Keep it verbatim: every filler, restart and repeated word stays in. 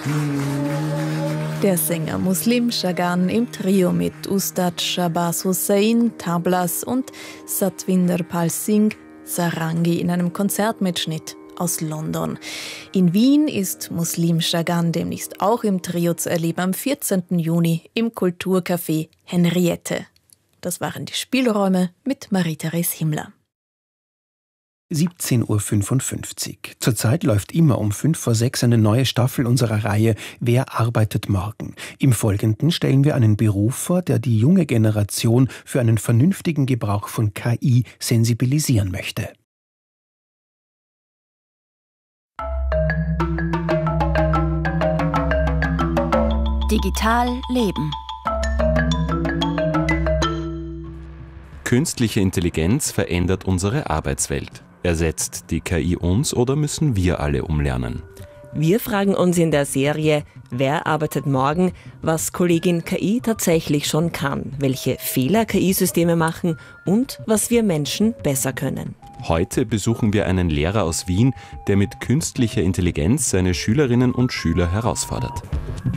Der Sänger Muslim Shagan im Trio mit Ustad Shahbaz Hussain, Tablas und Satvinder Pal Singh Sarangi in einem Konzertmitschnitt aus London. In Wien ist Muslim Shagan demnächst auch im Trio zu erleben am vierzehnten Juni im Kulturcafé Henriette. Das waren die Spielräume mit Marie-Therese Himmler. siebzehn Uhr fünfundfünfzig. Zurzeit läuft immer um fünf vor sechs eine neue Staffel unserer Reihe Wer arbeitet morgen? Im Folgenden stellen wir einen Beruf vor, der die junge Generation für einen vernünftigen Gebrauch von K I sensibilisieren möchte. Digital leben. Künstliche Intelligenz verändert unsere Arbeitswelt. Ersetzt die K I uns oder müssen wir alle umlernen? Wir fragen uns in der Serie Wer arbeitet morgen, was Kollegin K I tatsächlich schon kann, welche Fehler K I-Systeme machen und was wir Menschen besser können. Heute besuchen wir einen Lehrer aus Wien, der mit künstlicher Intelligenz seine Schülerinnen und Schüler herausfordert.